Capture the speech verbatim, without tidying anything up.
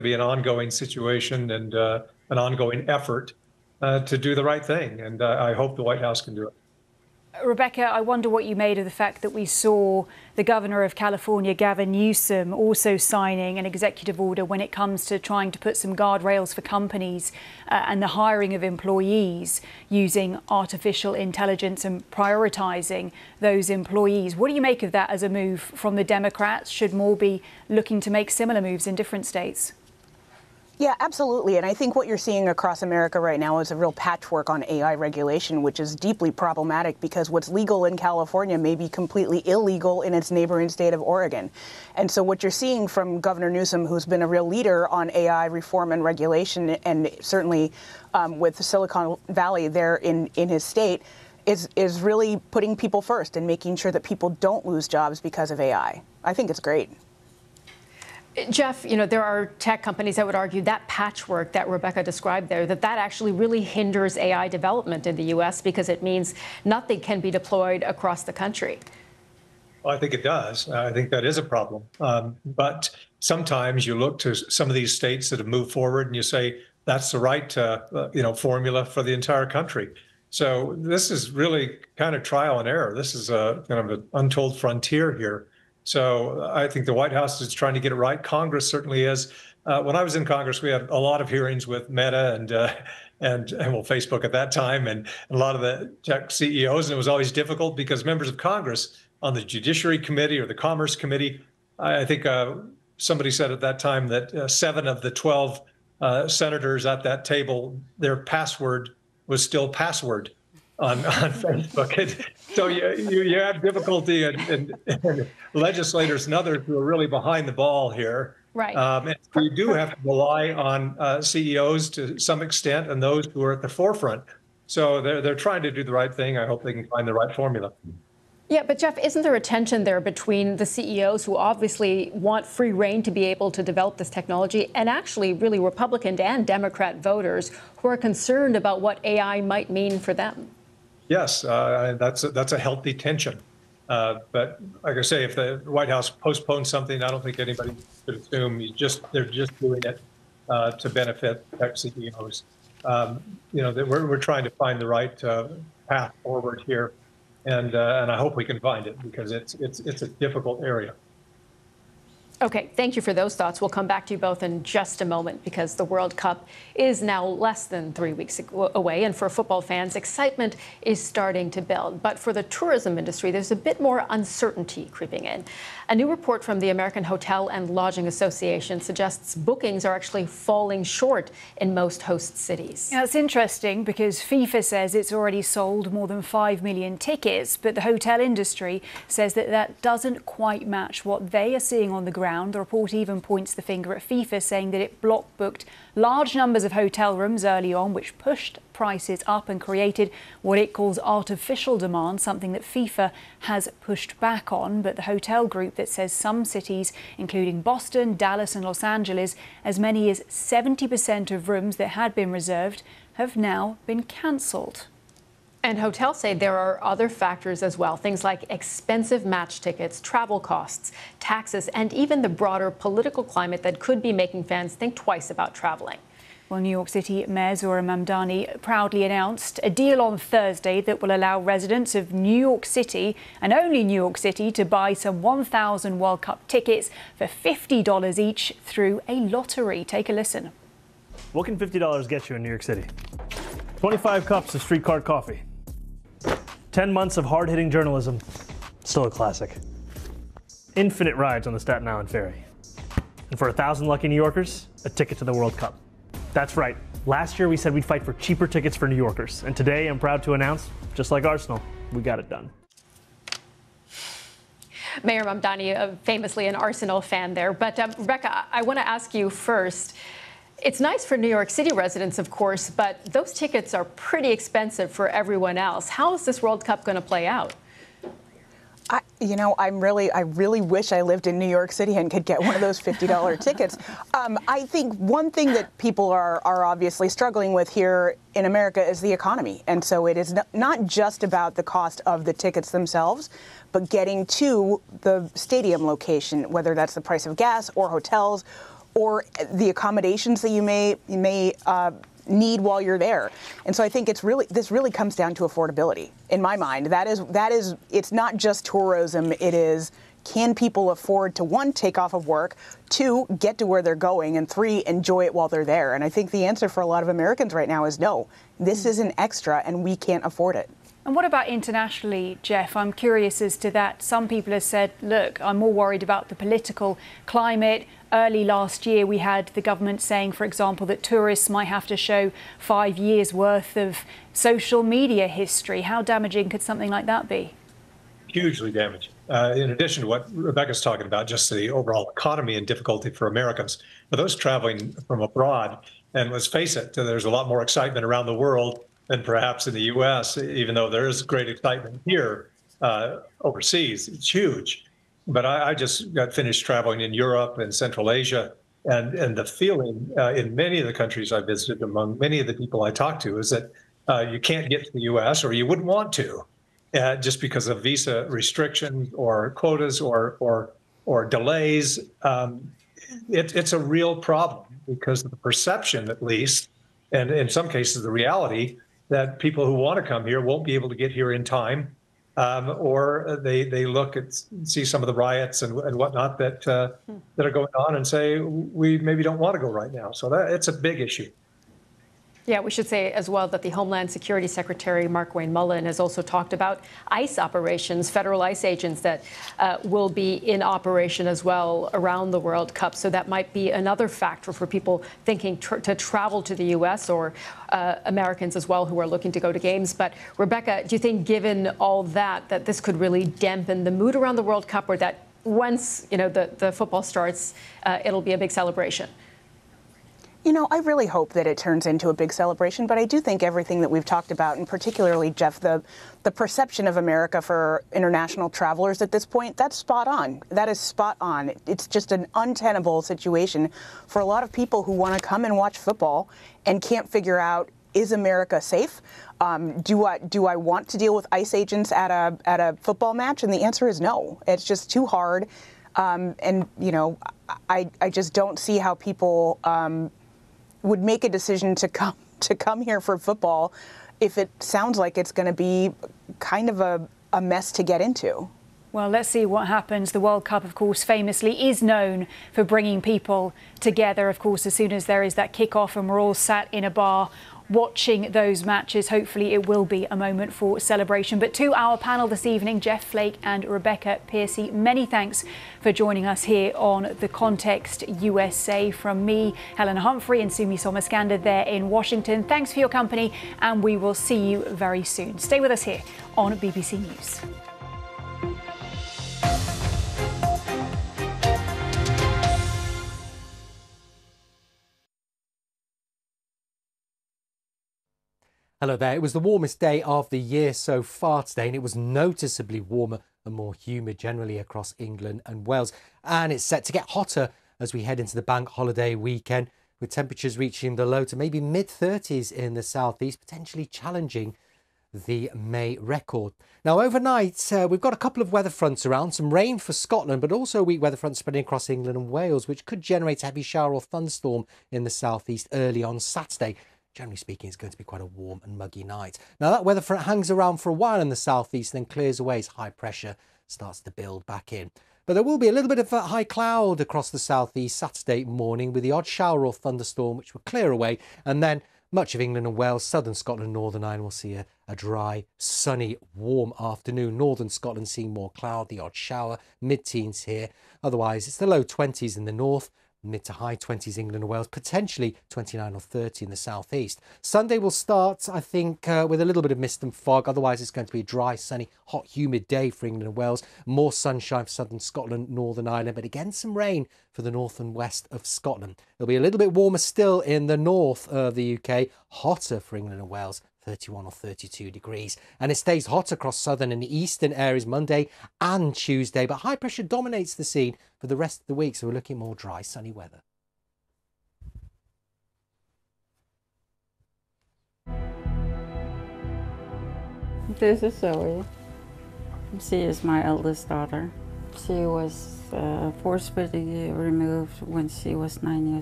be an ongoing situation and uh, an ongoing effort uh, to do the right thing. And uh, I hope the White House can do it. Rebecca, I wonder what you made of the fact that we saw the governor of California, Gavin Newsom, also signing an executive order when it comes to trying to put some guardrails for companies uh, and the hiring of employees using artificial intelligence and prioritising those employees. What do you make of that as a move from the Democrats? Should more be looking to make similar moves in different states? Yeah, absolutely. And I think what you're seeing across America right now is a real patchwork on A I regulation, which is deeply problematic because what's legal in California may be completely illegal in its neighboring state of Oregon. And so what you're seeing from Governor Newsom, who's been a real leader on A I reform and regulation, and certainly um, with Silicon Valley there in, in his state, is, is really putting people first and making sure that people don't lose jobs because of A I. I think it's great. Jeff, you know, there are tech companies that would argue that patchwork that Rebecca described there, that that actually really hinders A I development in the U S because it means nothing can be deployed across the country. Well, I think it does. I think that is a problem. Um, but sometimes you look to some of these states that have moved forward and you say, that's the right, uh, you know, formula for the entire country. So this is really kind of trial and error. This is a kind of an untold frontier here. So I think the White House is trying to get it right. Congress certainly is. Uh, when I was in Congress, we had a lot of hearings with Meta and uh, and, and well, Facebook at that time, and a lot of the tech C E Os. And it was always difficult because members of Congress on the Judiciary Committee or the Commerce Committee, I, I think uh, somebody said at that time that uh, seven of the twelve uh, senators at that table, their password was still password on, on Facebook. And so you, you, you have difficulty, and, and, and legislators and others who are really behind the ball here. Right. Um, and you do have to rely on uh, C E Os to some extent and those who are at the forefront. So they're, they're trying to do the right thing. I hope they can find the right formula. Yeah, but Jeff, isn't there a tension there between the C E Os who obviously want free rein to be able to develop this technology and actually really Republican and Democrat voters who are concerned about what A I might mean for them? Yes, uh, that's a, that's a healthy tension. Uh, but like I say, if the White House postpones something, I don't think anybody should assume you just they're just doing it uh, to benefit tech C E Os. Um, you know, we're we're trying to find the right uh, path forward here, and uh, and I hope we can find it because it's it's it's a difficult area. Okay, thank you for those thoughts. We'll come back to you both in just a moment because the World Cup is now less than three weeks away. And for football fans, excitement is starting to build. But for the tourism industry, there's a bit more uncertainty creeping in. A new report from the American Hotel and Lodging Association suggests bookings are actually falling short in most host cities. Yeah, it's interesting because FIFA says it's already sold more than five million tickets, but the hotel industry says that that doesn't quite match what they are seeing on the ground. The report even points the finger at FIFA, saying that it block booked large numbers of hotel rooms early on, which pushed prices up and created what it calls artificial demand, something that FIFA has pushed back on. But the hotel group that says some cities, including Boston, Dallas and Los Angeles, as many as seventy percent of rooms that had been reserved have now been cancelled. And hotels say there are other factors as well, things like expensive match tickets, travel costs, taxes, and even the broader political climate that could be making fans think twice about traveling. Well, New York City Mayor Zohran Mamdani proudly announced a deal on Thursday that will allow residents of New York City, and only New York City, to buy some one thousand World Cup tickets for fifty dollars each through a lottery. Take a listen. What can fifty dollars get you in New York City? twenty-five cups of streetcar coffee. ten months of hard-hitting journalism, still a classic. Infinite rides on the Staten Island Ferry. And for a thousand lucky New Yorkers, a ticket to the World Cup. That's right, last year we said we'd fight for cheaper tickets for New Yorkers. And today I'm proud to announce, just like Arsenal, we got it done. Mayor Mamdani, uh, famously an Arsenal fan there. But um, Rebecca, I want to ask you first, it's nice for New York City residents, of course, but those tickets are pretty expensive for everyone else. How is this World Cup going to play out? I, you know, I'm really, I really wish I lived in New York City and could get one of those fifty dollar tickets. Um, I think one thing that people are, are obviously struggling with here in America is the economy. And so it is not just about the cost of the tickets themselves, but getting to the stadium location, whether that's the price of gas or hotels or the accommodations that you may you may uh, need while you're there. And so I think it's really this really comes down to affordability in my mind. That is that is it's not just tourism. It is, can people afford to, one, take off of work, two, get to where they're going, and three, enjoy it while they're there? And I think the answer for a lot of Americans right now is no. This is an extra and we can't afford it. And what about internationally, Jeff? I'm curious as to that. Some people have said, look, I'm more worried about the political climate. Early last year, we had the government saying, for example, that tourists might have to show five years worth of social media history. How damaging could something like that be? Hugely damaging. Uh, in addition to what Rebecca's talking about, just the overall economy and difficulty for Americans, for those traveling from abroad, and let's face it, there's a lot more excitement around the world than perhaps in the U S, even though there is great excitement here uh, overseas. It's huge. But I, I just got finished traveling in Europe and Central Asia, and, and the feeling uh, in many of the countries I visited, among many of the people I talked to, is that uh, you can't get to the U S, or you wouldn't want to, uh, just because of visa restrictions or quotas or or or delays. Um, it, it's a real problem because of the perception, at least, and in some cases the reality, that people who want to come here won't be able to get here in time, um, or they they look at see some of the riots and, and whatnot that uh, that are going on and say we maybe don't want to go right now. So that it's a big issue. Yeah, we should say as well that the Homeland Security Secretary, Markwayne Mullin, has also talked about ICE operations, federal ICE agents that uh, will be in operation as well around the World Cup. So that might be another factor for people thinking tr to travel to the U S, or uh, Americans as well who are looking to go to games. But Rebecca, do you think, given all that, that this could really dampen the mood around the World Cup, or that once, you know, the, the football starts, uh, it'll be a big celebration? You know, I really hope that it turns into a big celebration, but I do think everything that we've talked about, and particularly, Jeff, the, the perception of America for international travelers at this point, that's spot on. That is spot on. It's just an untenable situation for a lot of people who want to come and watch football and can't figure out, is America safe? Um, do I do I want to deal with ICE agents at a at a football match? And the answer is no. It's just too hard. Um, and, you know, I, I just don't see how people um, would make a decision to come to come here for football if it sounds like it's going to be kind of a, a mess to get into. Well, let's see what happens. The World Cup, of course, famously is known for bringing people together. Of course, as soon as there is that kick-off and we're all sat in a bar watching those matches, hopefully it will be a moment for celebration. But to our panel this evening, Jeff Flake and Rebecca Piercy, many thanks for joining us here on The Context U S A. From me, Helena Humphrey, and Sumi Somaskanda there in Washington, thanks for your company, and we will see you very soon. Stay with us here on B B C News. Hello there. It was the warmest day of the year so far today, and it was noticeably warmer and more humid generally across England and Wales. And it's set to get hotter as we head into the bank holiday weekend, with temperatures reaching the low to maybe mid thirties in the southeast, potentially challenging the May record. Now, overnight, uh, we've got a couple of weather fronts around, some rain for Scotland, but also a weak weather front spreading across England and Wales, which could generate a heavy shower or thunderstorm in the southeast early on Saturday. Generally speaking, it's going to be quite a warm and muggy night. Now, that weather front hangs around for a while in the southeast, then clears away as high pressure starts to build back in. But there will be a little bit of a high cloud across the southeast Saturday morning, with the odd shower or thunderstorm, which will clear away. And then much of England and Wales, southern Scotland, Northern Ireland will see a, a dry, sunny, warm afternoon. Northern Scotland seeing more cloud, the odd shower, mid-teens here. Otherwise, it's the low twenties in the north, mid to high twenties England and Wales, potentially twenty-nine or thirty in the southeast. Sunday will start, I think, uh, with a little bit of mist and fog. Otherwise, it's going to be a dry, sunny, hot, humid day for England and Wales. More sunshine for southern Scotland, Northern Ireland, but again, some rain for the north and west of Scotland. It'll be a little bit warmer still in the north of the U K, hotter for England and Wales, thirty-one or thirty-two degrees. And it stays hot across southern and eastern areas Monday and Tuesday, but high pressure dominates the scene for the rest of the week, so we're looking more dry, sunny weather. This is Zoe. She is my eldest daughter. She was uh, forcibly removed when she was nine years